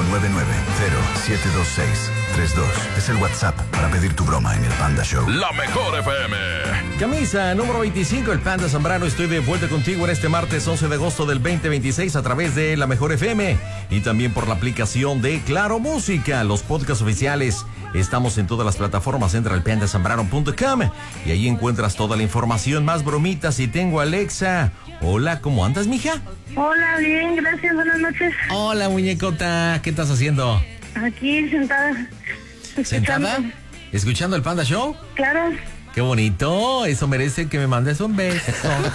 899-072632. Es el WhatsApp para pedir tu broma en el Panda Show. La mejor FM. Camisa número 25, el Panda Zambrano. Estoy de vuelta contigo en este martes 11 de agosto del 2026 a través de La Mejor FM y también por la aplicación de Claro Música. Los podcasts oficiales. Estamos en todas las plataformas. Entra al pandazambrano.com y ahí encuentras toda la información, más bromitas. Y tengo a Alexa. Hola, ¿cómo andas, mija? Hola, bien, gracias, buenas noches. Hola, muñecota. ¿Qué estás haciendo? Aquí sentada. ¿Sentada? ¿Escuchando el Panda Show? Claro. Qué bonito, eso merece que me mandes un beso.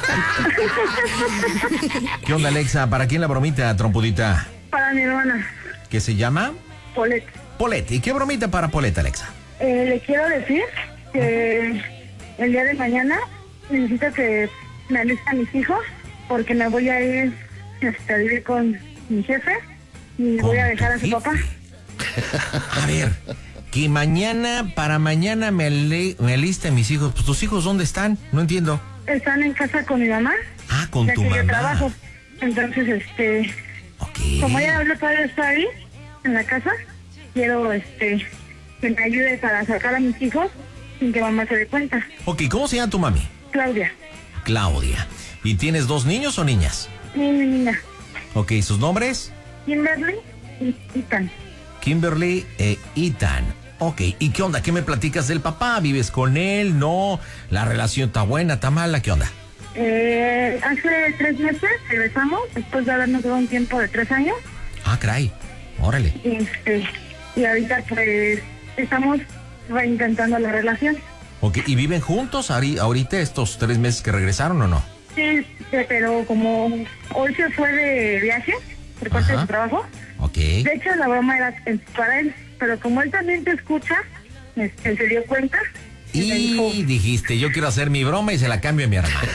¿Qué onda, Alexa? ¿Para quién la bromita, trompudita? Para mi hermana. ¿Qué se llama? Polet. Polet. ¿Y qué bromita para Polet, Alexa? Le quiero decir que el día de mañana necesito que me alisten a mis hijos porque me voy a ir a vivir con mi jefe y voy a dejar a su papá. A ver, que para mañana me aliste a mis hijos. Pues, ¿tus hijos dónde están? No entiendo. Están en casa con mi mamá. Ah, con tu que mamá. Yo trabajo. Entonces, Okay. Como ella habla todavía está ahí, en la casa, quiero, que me ayude para sacar a mis hijos sin que mamá se dé cuenta. Ok, ¿cómo se llama tu mami? Claudia. Claudia. ¿Y tienes 2 niños o niñas? Mi niña. Ok, ¿sus nombres? Kimberly y Ethan. Kimberly e Ethan. Ok, ¿y qué onda? ¿Qué me platicas del papá? ¿Vives con él? ¿No? ¿La relación está buena, está mala? ¿Qué onda? Hace 3 meses regresamos, después de habernos dado un tiempo de 3 años. Ah, caray. Órale. Y ahorita pues estamos reintentando la relación. Ok, ¿y viven juntos ahorita estos 3 meses que regresaron o no? Sí, pero como hoy se fue de viaje por parte de su trabajo. Ok. De hecho, la broma era para él, pero como él también te escucha, se dio cuenta. Y dijo, dijiste, yo quiero hacer mi broma y se la cambio a mi hermana.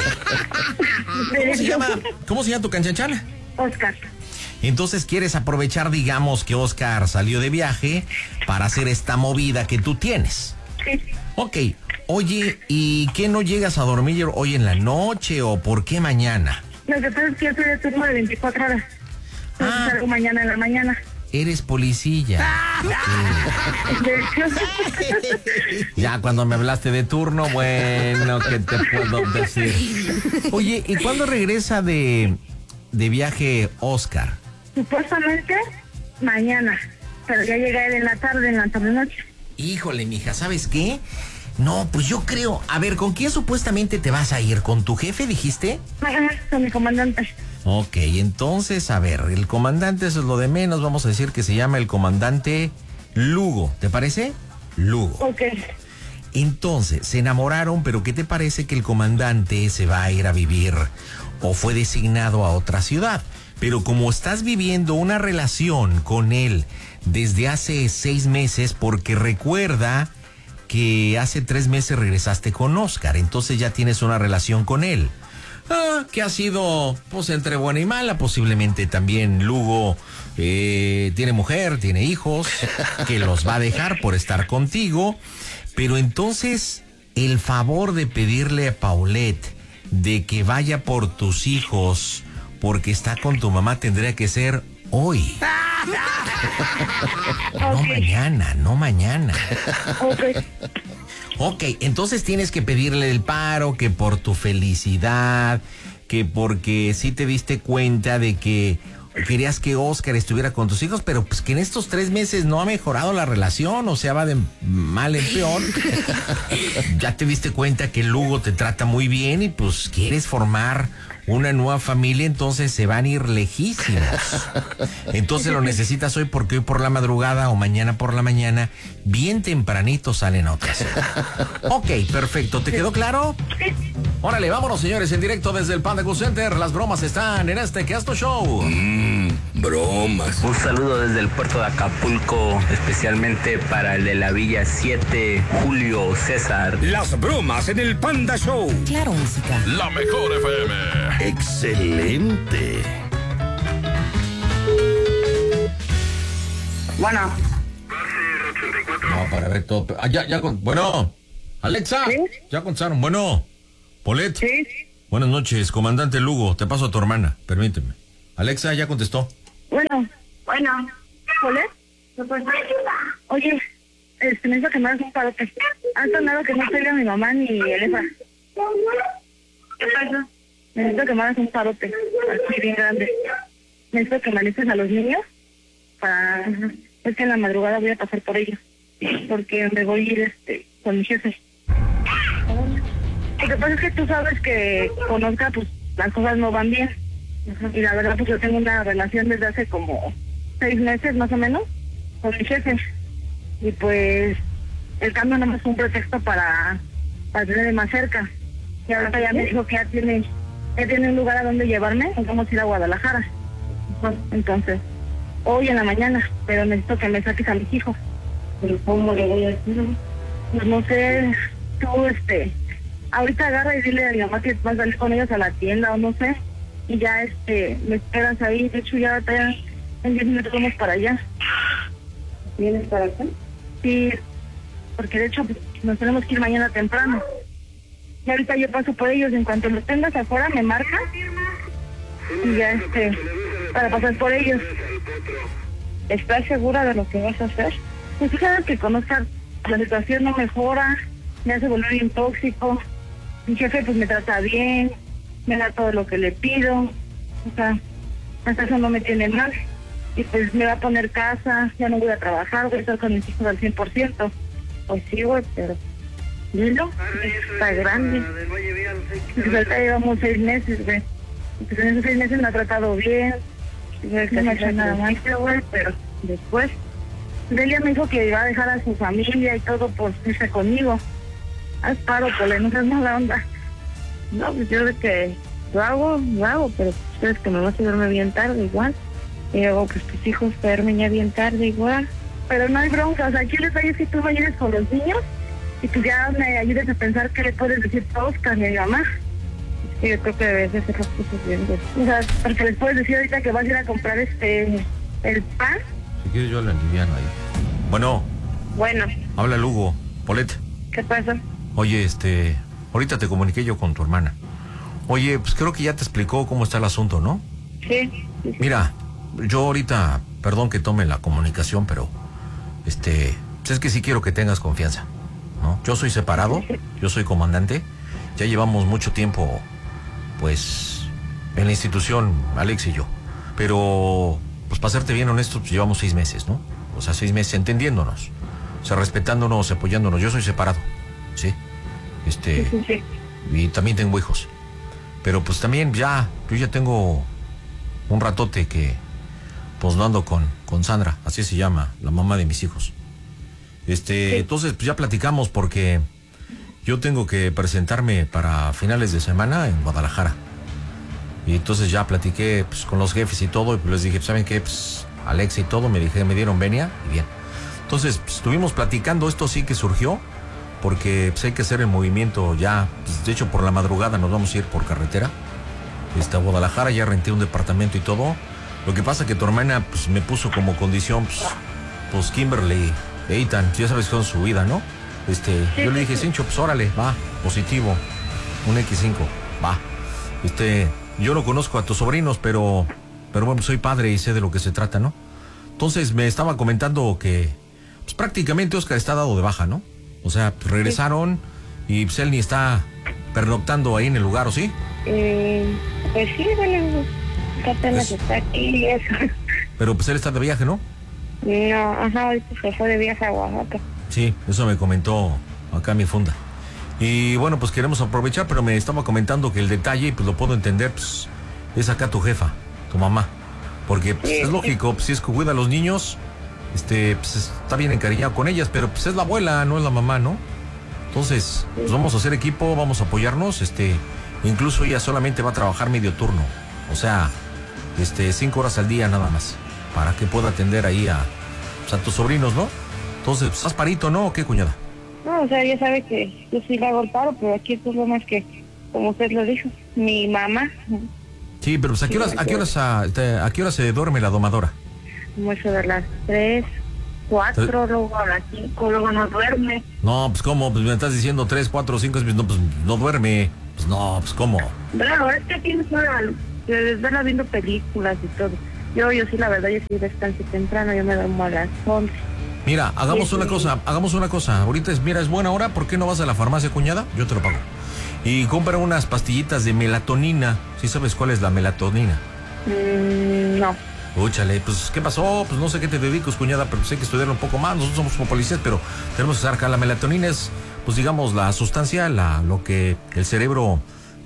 Okay. ¿Cómo se llama tu canchanchala? Oscar. Entonces quieres aprovechar, digamos, que Oscar salió de viaje para hacer esta movida que tú tienes. Sí. Ok. Oye, ¿y qué no llegas a dormir hoy en la noche o por qué mañana? Lo que pasa es que yo soy de turno de 24 horas. Entonces salgo mañana en la mañana. Eres policía. Ya cuando me hablaste de turno, bueno, ¿qué te puedo decir? Oye, ¿y cuándo regresa de viaje Oscar? Supuestamente mañana, pero ya llega él en la tarde noche. Híjole, mija, ¿sabes qué? No, pues yo creo... A ver, ¿con quién supuestamente te vas a ir? ¿Con tu jefe, dijiste? Con mi comandante. Ok, entonces, a ver, el comandante, eso es lo de menos. Vamos a decir que se llama el comandante Lugo. ¿Te parece? Lugo. Ok. Entonces, se enamoraron, pero ¿qué te parece que el comandante se va a ir a vivir o fue designado a otra ciudad? Pero como estás viviendo una relación con él desde hace 6 meses, porque recuerda que hace 3 meses regresaste con Oscar, entonces ya tienes una relación con él. Que ha sido, pues, entre buena y mala. Posiblemente también Lugo tiene mujer, tiene hijos, que los va a dejar por estar contigo. Pero entonces, el favor de pedirle a Paulette de que vaya por tus hijos porque está con tu mamá tendría que ser hoy. No mañana. Ok, entonces tienes que pedirle el paro, que por tu felicidad, que porque sí te diste cuenta de que querías que Oscar estuviera con tus hijos, pero pues que en estos 3 meses no ha mejorado la relación, o sea, va de mal en peor. Ya te diste cuenta que Lugo te trata muy bien y pues quieres formar una nueva familia, entonces se van a ir lejísimos. Entonces lo necesitas hoy porque hoy por la madrugada o mañana por la mañana, bien tempranito salen otras. Ok, perfecto. ¿Te quedó claro? Órale, vámonos, señores, en directo desde el Panda Go Center. Las bromas están en este Casto Show. Bromas. Un saludo desde el puerto de Acapulco, especialmente para el de la Villa 7, Julio César. Las bromas en el Panda Show. Claro, música. La mejor FM. Excelente. Bueno. No, para ver todo. Bueno, Alexa, ¿sí? Ya contestaron. Bueno, Polet. Sí. Buenas noches, comandante Lugo. Te paso a tu hermana, permíteme. Alexa, ya contestó. Bueno. Hola. Oye, necesito que me hagas un parote. Han sonado que no traiga mi mamá ni Elefa. ¿Qué pasa? Necesito que me hagas un parote, así bien grande. Necesito que me alistes a los niños para... Es que en la madrugada voy a pasar por ellos, porque me voy a ir con mi jefe. Lo que pasa es que tú sabes que con Oscar, pues, las cosas no van bien. Y la verdad, pues yo tengo una relación desde hace como 6 meses, más o menos, con mi jefe. Y pues, el cambio no me fue un pretexto para tenerme más cerca. Y ahorita ya me dijo que ya tiene un lugar a donde llevarme, y vamos a ir a Guadalajara. Entonces, hoy en la mañana, pero necesito que me saques a mis hijos. ¿Pero cómo le voy a decir? Pues no sé, tú, ahorita agarra y dile a mi mamá que vas a salir con ellos a la tienda o no sé. Y ya, me esperas ahí. De hecho, ya en 10 minutos vamos para allá. ¿Vienes para acá? Sí, porque de hecho pues, nos tenemos que ir mañana temprano. Y ahorita yo paso por ellos. En cuanto los tengas afuera, me marcas. Y ya, para pasar por ellos. ¿Estás segura de lo que vas a hacer? Pues tú sabes que conozcas, la situación no mejora, me hace volver bien tóxico. Mi jefe pues me trata bien, me da todo lo que le pido, o sea, hasta eso no me tiene mal. Y pues me va a poner casa, ya no voy a trabajar, voy a estar con mis hijos al 100%. Pues sí, güey, pero... Dilo, está grande. Pues ahorita llevamos 6 meses, güey. Pues en esos 6 meses me ha tratado bien. No ha hecho nada más, güey, pero después... Delia me dijo que iba a dejar a su familia y todo por irse conmigo. Haz paro, Pole, no seas mala onda. No, pues yo de que lo hago, pero ustedes que me vas a verme bien tarde igual. Y luego pues tus hijos te duermen ya bien tarde igual. Pero no hay bronca, o sea, aquí les doy si tú me ayudes con los niños y tú ya me ayudes a pensar qué le puedes decir a Oscar y a mi mamá. Es que yo creo que debes de hacer las cosas bien. O sea, porque les puedes decir ahorita que vas a ir a comprar el pan. Si quieres yo la aliviano ahí. Bueno. Habla Lugo. Polet. ¿Qué pasa? Oye, ahorita te comuniqué yo con tu hermana. Oye, pues creo que ya te explicó cómo está el asunto, ¿no? Sí. Mira, yo ahorita, perdón que tome la comunicación, pero, pues es que sí quiero que tengas confianza, ¿no? Yo soy separado, yo soy comandante, ya llevamos mucho tiempo, pues, en la institución, Alex y yo, pero, pues para serte bien honesto, pues llevamos 6 meses, ¿no? O sea, 6 meses entendiéndonos, o sea, respetándonos, apoyándonos. Yo soy separado, ¿sí? Sí. Y también tengo hijos. Pero pues también yo ya tengo un ratote que pues no ando con Sandra, así se llama, la mamá de mis hijos. Entonces pues ya platicamos porque yo tengo que presentarme para finales de semana en Guadalajara. Y entonces ya platiqué pues con los jefes y todo, y pues les dije, ¿saben qué? Pues Alex y todo, me dieron venia y bien. Entonces pues, estuvimos platicando, esto sí que surgió, porque pues, hay que hacer el movimiento ya, pues, de hecho por la madrugada nos vamos a ir por carretera a Guadalajara, ya renté un departamento y todo. Lo que pasa que tu hermana pues me puso como condición, pues Kimberly, Eitan, ya sabes con su vida, ¿no? Yo le dije, Cincho, pues órale, va, positivo, un X5, va. Yo no conozco a tus sobrinos, pero bueno, soy padre y sé de lo que se trata, ¿no? Entonces me estaba comentando que pues prácticamente Oscar está dado de baja, ¿no? O sea, pues, regresaron y pues él ni está pernoctando ahí en el lugar, ¿o sí? Pues sí, bueno, apenas está aquí y eso. Pero pues él está de viaje, ¿no? No, ahorita se fue de viaje a Oaxaca. Sí, eso me comentó acá mi funda. Y bueno, pues queremos aprovechar, pero me estaba comentando que el detalle, pues lo puedo entender, pues es acá tu jefa, tu mamá. Porque pues, es lógico, pues si es que cuida a los niños, pues está bien encariñado con ellas, pero pues es la abuela, no es la mamá, ¿no? Entonces, pues vamos a hacer equipo, vamos a apoyarnos, incluso ella solamente va a trabajar medio turno, o sea, 5 horas al día nada más, para que pueda atender ahí a tus sobrinos, ¿no? Entonces, pues, ¿estás parito, no? ¿O qué, cuñada? No, o sea, ya sabe que yo sí le hago el paro, pero aquí el problema es que, como usted lo dijo, mi mamá... Sí, pero pues, ¿a qué hora se duerme la domadora? Como eso de las 3, 4, luego a las 5, luego no duerme. No, pues ¿cómo? Pues me estás diciendo 3, 4, 5, no, pues no duerme. Pues no, pues ¿cómo? Claro, es que aquí se desvela viendo películas y todo. Yo sí, la verdad, yo sí descanso temprano, yo me duermo a las 11. Mira, hagamos una cosa. Ahorita es buena hora, ¿por qué no vas a la farmacia, cuñada? Yo te lo pago. Y compra unas pastillitas de melatonina. ¿Sí sabes cuál es la melatonina? No. Úchale, pues, ¿qué pasó? Pues no sé qué te dedicas, cuñada, pero pues hay que estudiar un poco más. Nosotros somos como policías, pero tenemos que sacar. La melatonina es, pues digamos, la sustancia, lo que el cerebro,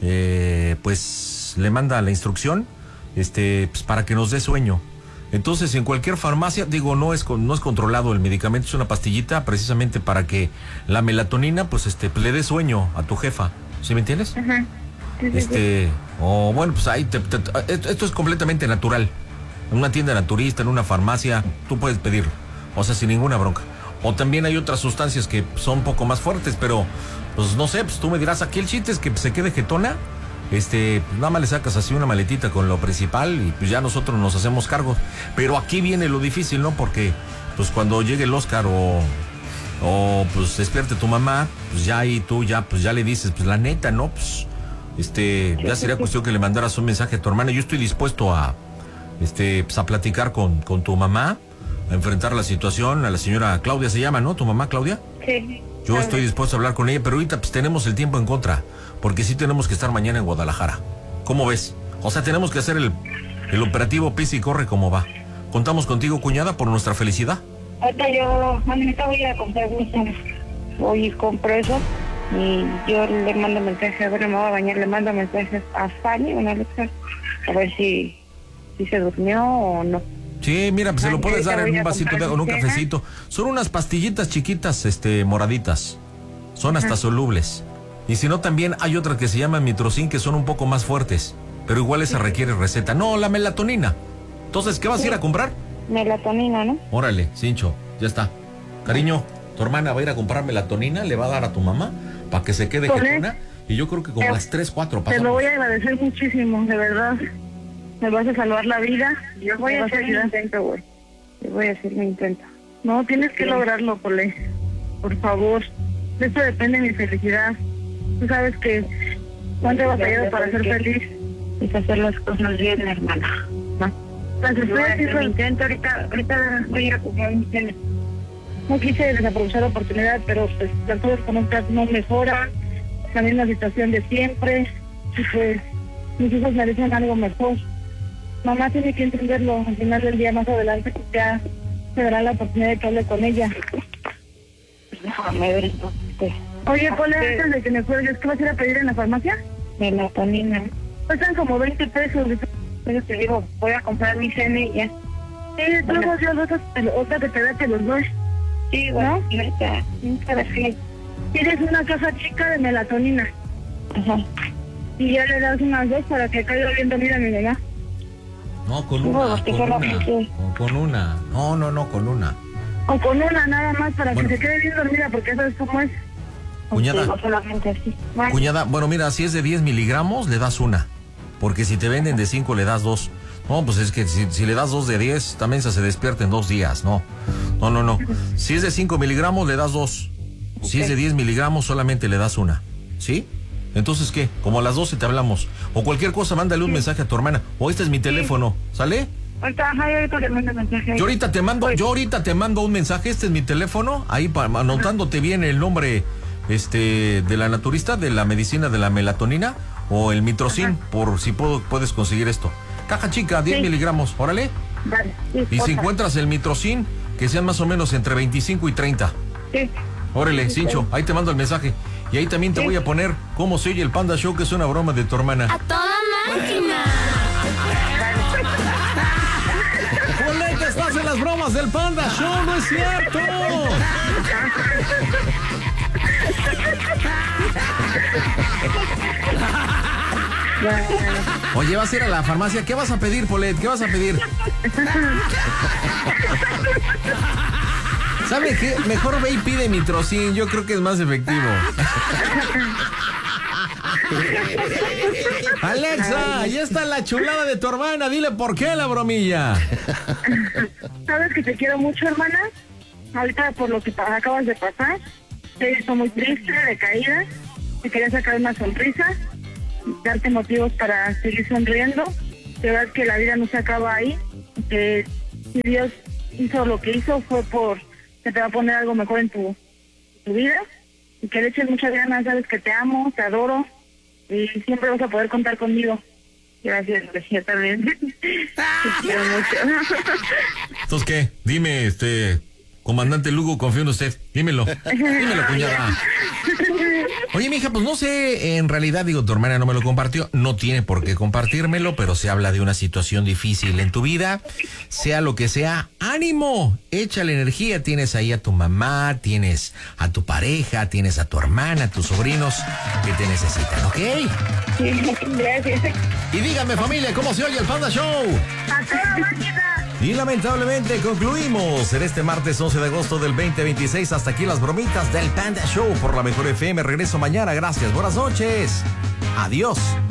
pues, le manda la instrucción, pues, para que nos dé sueño. Entonces, en cualquier farmacia, digo, no es controlado el medicamento, es una pastillita precisamente para que la melatonina, pues, pues, le dé sueño a tu jefa. ¿Sí me entiendes? Ajá. Sí. O bueno, pues ahí esto es completamente natural. En una tienda naturista, en una farmacia, tú puedes pedirlo. O sea, sin ninguna bronca. O también hay otras sustancias que son un poco más fuertes, pero, pues no sé, pues tú me dirás, aquí el chiste es que se quede jetona. Nada más le sacas así una maletita con lo principal y pues ya nosotros nos hacemos cargo. Pero aquí viene lo difícil, ¿no? Porque, pues cuando llegue el Oscar o pues despierte tu mamá, pues ya ahí tú ya le dices, pues la neta, ¿no? Pues, ya sería cuestión que le mandaras un mensaje a tu hermana. Yo estoy dispuesto a, pues a platicar con tu mamá, a enfrentar la situación. A la señora Claudia se llama, ¿no? ¿Tu mamá, Claudia? Sí. Yo estoy dispuesto a hablar con ella, pero ahorita pues tenemos el tiempo en contra, porque sí tenemos que estar mañana en Guadalajara. ¿Cómo ves? O sea, tenemos que hacer el operativo pisa y corre como va. ¿Contamos contigo, cuñada, por nuestra felicidad? Ahorita voy a comprar voy y compro eso y yo le mando mensaje, me voy a bañar, le mando mensajes a Fanny, una Alexa, a ver si se durmió o no. Sí, mira, pues se lo puedes dar en un vasito de agua, en un cafecito. Son unas pastillitas chiquitas, moraditas. Son hasta solubles. Y si no, también hay otras que se llaman Mitrocin, que son un poco más fuertes. Pero igual esa requiere receta. No, la melatonina. Entonces, ¿qué vas a ir a comprar? Melatonina, ¿no? Órale, Cincho, ya está. Cariño, tu hermana va a ir a comprar melatonina, le va a dar a tu mamá para que se quede jetona. Y yo creo que como las 3, 4 pasamos. Te lo voy a agradecer muchísimo, de verdad. Me vas a salvar la vida. Yo voy a hacer mi intento, güey. Yo voy a hacer mi intento. No, tienes que lograrlo, Pole. Por favor. De esto depende mi felicidad. Tú sabes que cuánto he batallado para ser feliz. Es hacer las cosas bien, hermana. ¿No? Entonces, voy a hacer mi intento. Ahorita voy a ir a comprar mi cena. No quise desaprovechar la oportunidad, pero pues las cosas con un caso no mejoran. La misma situación de siempre. Y pues mis hijos merecen algo mejor. Mamá tiene que entenderlo. Al final del día, más adelante, ya se dará la oportunidad de que hable con ella. Déjame ver esto. Oye, Pole, antes de que me cuelgues, ¿qué vas a ir a pedir en la farmacia? Melatonina. Cuestan como 20 pesos. Pero te digo, voy a comprar mi cena y ya. Sí, luego yo otra que te da te los doy. Sí, bueno, ¿no? Sí. Tienes una caja chica de melatonina. Ajá. Y ya le das unas 2 para que caiga bien dormida mi mamá. No, con una. Con una. No, con una. O con una nada más para que se quede bien dormida, porque eso es como es. Cuñada. No solamente así. Bueno. Cuñada, bueno, mira, si es de 10 miligramos, le das una. Porque si te venden de 5, le das 2. No, pues es que si le das 2 de 10, también se despierta en 2 días. No. Si es de 5 miligramos, le das 2. Si es de 10 miligramos, solamente le das una. ¿Sí? Entonces, ¿qué? Como a las 12 te hablamos. O cualquier cosa, mándale un mensaje a tu hermana. O este es mi teléfono. ¿Sale? Ahorita le mando mensaje. Yo ahorita te mando un mensaje. Este es mi teléfono. Ahí anotándote bien el nombre de la naturista, de la medicina de la melatonina o el Mitrocin, por si puedes conseguir esto. Caja chica, 10 miligramos. Órale. Vale. Sí, y si encuentras el Mitrocin, que sean más o menos entre 25 y 30. Sí. Órale, Cincho, ahí te mando el mensaje. Y ahí también te voy a poner cómo se oye el Panda Show, que es una broma de tu hermana. ¡A toda máquina! ¡Ponle que estás en las bromas del Panda Show! ¡No es cierto! Oye, vas a ir a la farmacia. ¿Qué vas a pedir, Polet? ¿Qué vas a pedir? ¿Sabe qué? Mejor ve y pide Mitrocin. Yo creo que es más efectivo. Alexa, ahí está la chulada de tu hermana. Dile por qué la bromilla. Sabes que te quiero mucho, hermana. Ahorita por lo que acabas de pasar, te he visto muy triste, decaída. Te quería sacar una sonrisa, darte motivos para seguir sonriendo. de verdad que la vida no se acaba ahí, que si Dios hizo lo que hizo fue por que te va a poner algo mejor en tu vida, y que le eches muchas ganas, sabes que te amo, te adoro, y siempre vas a poder contar conmigo. Gracias, yo también. Te quiero mucho. Entonces, ¿qué? Dime, comandante Lugo, confío en usted. Dímelo, cuñada. Oye, mija, pues no sé, en realidad, digo, tu hermana no me lo compartió, no tiene por qué compartírmelo, pero se habla de una situación difícil en tu vida, sea lo que sea, ánimo, échale energía, tienes ahí a tu mamá, tienes a tu pareja, tienes a tu hermana, a tus sobrinos que te necesitan, ¿ok? Sí, gracias. Y díganme, familia, ¿cómo se oye el Panda Show? A toda máquina. Y lamentablemente concluimos en este martes 11 de agosto del 2026. Hasta aquí las bromitas del Panda Show por la Mejor FM. Regreso mañana. Gracias. Buenas noches. Adiós.